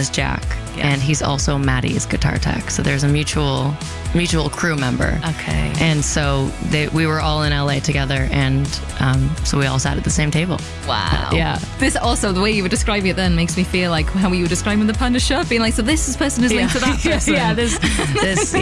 is Jack, and he's also Maddie's guitar tech. So there's a mutual crew member. Okay. And so we were all in LA together, and so we all sat at the same table. Wow. Yeah. This also, the way you were describing it then makes me feel like how you were describing the Punisher, being like, so this person is linked to that person. this